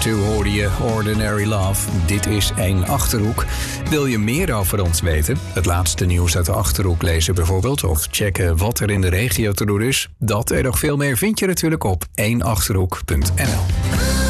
2 hoorde je Ordinary Love. Dit is 1 Achterhoek. Wil je meer over ons weten? Het laatste nieuws uit de Achterhoek lezen bijvoorbeeld, of checken wat er in de regio te doen is? Dat en nog veel meer vind je natuurlijk op 1achterhoek.nl.